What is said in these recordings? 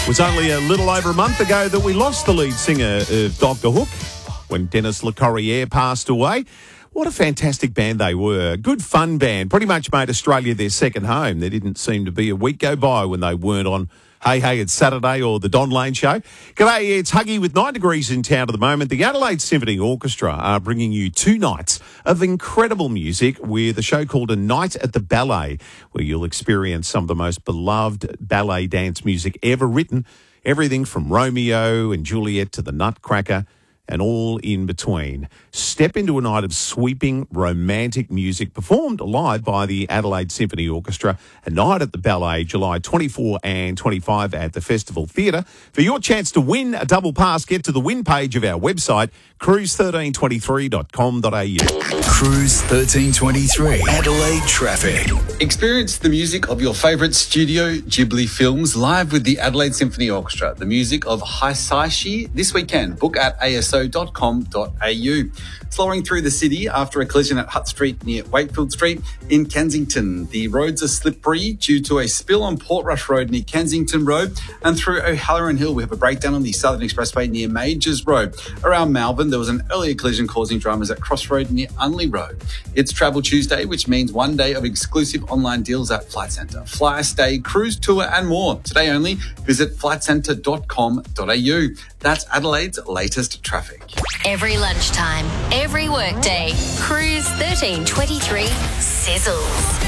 It was only a little over a month ago that we lost the lead singer of Dr. Hook when Dennis Le Corriere passed away. What a fantastic band they were. Good fun band. Pretty much made Australia their second home. There didn't seem to be a week go by when they weren't on Hey Hey It's Saturday or the Don Lane Show. G'day, it's Huggy with 9 degrees in town at the moment. The Adelaide Symphony Orchestra are bringing you 2 nights of incredible music with a show called A Night at the Ballet, where you'll experience some of the most beloved ballet dance music ever written. Everything from Romeo and Juliet to the Nutcracker and all in between. Step into a night of sweeping romantic music performed live by the Adelaide Symphony Orchestra. A Night at the Ballet, July 24 and 25 at the Festival Theatre. For your chance to win a double pass, get to the win page of our website, cruise1323.com.au. Cruise 1323, Adelaide Traffic. Experience the music of your favourite Studio Ghibli films live with the Adelaide Symphony Orchestra. The music of Hisaishi this weekend. Book at aso.com.au. Slowing through the city after a collision at Hutt Street near Wakefield Street in Kensington. The roads are slippery due to a spill on Portrush Road near Kensington Road, and through O'Halloran Hill we have a breakdown on the Southern Expressway near Majors Road. Around Malvern there was an earlier collision causing dramas at Crossroad near Unley Road. It's Travel Tuesday, which means one day of exclusive online deals at Flight Centre. Fly, stay, cruise, tour and more. Today only, visit flightcentre.com.au. That's Adelaide's latest traffic. Every lunchtime, every workday, Cruise 1323 sizzles.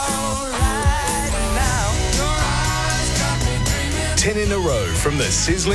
10 in a row from the sizzling